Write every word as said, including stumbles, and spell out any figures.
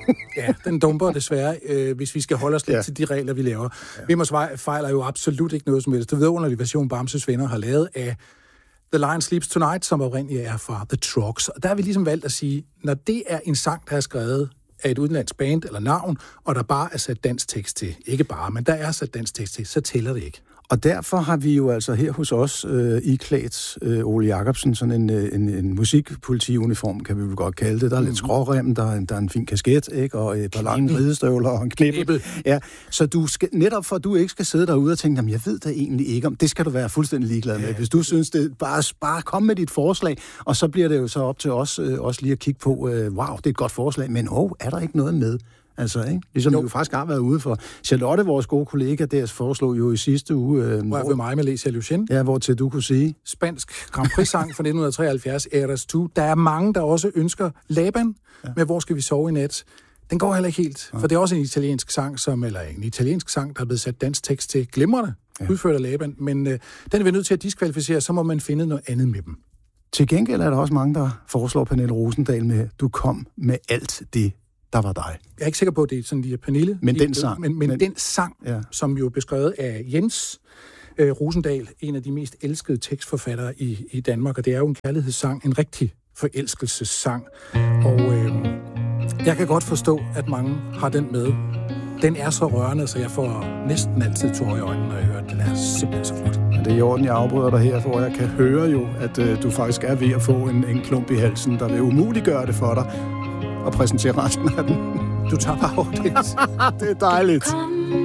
Ja, den dumper desværre, øh, hvis vi skal holde os lidt ja. til de regler, vi laver. Ja. Vimmers Vej fejler jo absolut ikke noget som helst. Det vidunderlige version, Bamses Venner har lavet af The Lion Sleeps Tonight, som oprindeligt er fra The Trucks. Og der har vi ligesom valgt at sige, når det er en sang, der er skrevet af et udenlandsk band eller navn, og der bare er sat dansk tekst til, ikke bare, men der er sat dansk tekst til, så tæller det ikke. Og derfor har vi jo altså her hos os øh, iklædt øh, Ole Jacobsen sådan en, en, en musikpolitiuniform, kan vi vel godt kalde det. Der er lidt skrårem, der er, en, der er en fin kasket, ikke? Og et par lange ridestøvler og en knibbel. Ja, så du skal, netop for at du ikke skal sidde derude og tænke, jamen jeg ved da egentlig ikke om, det skal du være fuldstændig ligeglad med. Ja. Hvis du synes, det bare, bare kom med dit forslag, og så bliver det jo så op til os, øh, også lige at kigge på, øh, wow, det er et godt forslag, men åh, oh, er der ikke noget med? Altså, ikke? Ligesom jo. Vi jo faktisk har været ude for. Charlotte, vores gode kollega, der foreslog jo i sidste uge... Øh, hvor jeg ved mig med Lesia Lucien. Ja, hvor til du kunne sige... Spansk Grand Prix-sang fra nitten treoghalvfjerds, Eras to. Der er mange, der også ønsker Laban ja. med Hvor skal vi sove i nat? Den går heller ikke helt, ja. for det er også en italiensk sang, som, eller en italiensk sang, der er blevet sat dansk tekst til glimrende, ja. udført af Laban, men øh, den er vi nødt til at diskvalificere, så må man finde noget andet med dem. Til gengæld er der også mange, der foreslår Pernille Rosendahl med, du kom med alt det, der var dig. Jeg er ikke sikker på, at det er sådan lige Pernille. Men den sang. Men, men, men den sang, ja. som jo er beskrevet af Jens øh, Rosendahl, en af de mest elskede tekstforfattere i, i Danmark, og det er jo en kærlighedssang, en rigtig forelskelsessang. Og øh, jeg kan godt forstå, at mange har den med. Den er så rørende, så jeg får næsten altid tårer i øjnene, når jeg hører den. Den er simpelthen så flot. Ja, det er i orden, jeg afbryder dig her, for jeg kan høre jo, at øh, du faktisk er ved at få en, en klump i halsen, der vil umuliggøre det for dig og præsentere resten af den. Du tager bare over det. Det er dejligt.